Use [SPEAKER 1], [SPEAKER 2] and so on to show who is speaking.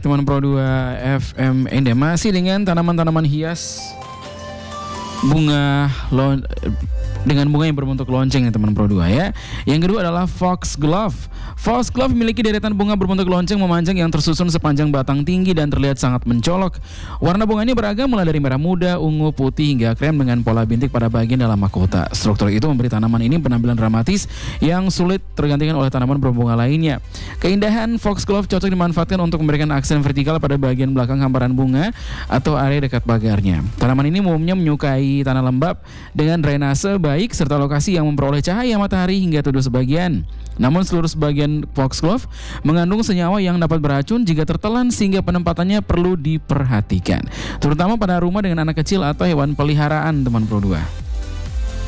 [SPEAKER 1] teman Pro 2 FM Ende masih dengan tanaman-tanaman hias dengan bunga yang berbentuk lonceng ya teman Pro 2 ya. Yang kedua adalah Foxglove. Foxglove memiliki deretan bunga berbentuk lonceng memanjang yang tersusun sepanjang batang tinggi dan terlihat sangat mencolok. Warna bunga ini beragam mulai dari merah muda, ungu, putih hingga krem dengan pola bintik pada bagian dalam mahkota. Struktur itu memberi tanaman ini penampilan dramatis yang sulit tergantikan oleh tanaman berbunga lainnya. Keindahan Foxglove cocok dimanfaatkan untuk memberikan aksen vertikal pada bagian belakang hamparan bunga atau area dekat pagarnya. Tanaman ini umumnya menyukai tanah lembab dengan drainase baik serta lokasi yang memperoleh cahaya matahari hingga teduh sebagian. Namun seluruh sebagian Foxglove mengandung senyawa yang dapat beracun jika tertelan sehingga penempatannya perlu diperhatikan, terutama pada rumah dengan anak kecil atau hewan peliharaan teman Pro 2.